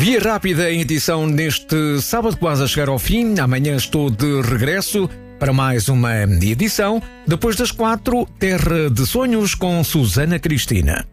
Via Rápida em edição neste sábado, quase a chegar ao fim. Amanhã estou de regresso para mais uma edição. Depois das 4, Terra de Sonhos com Susana Cristina.